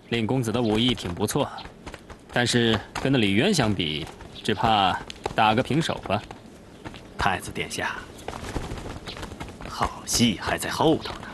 令公子的武艺挺不错，但是跟那李渊相比，只怕打个平手吧。 太子殿下，好戏还在后头呢。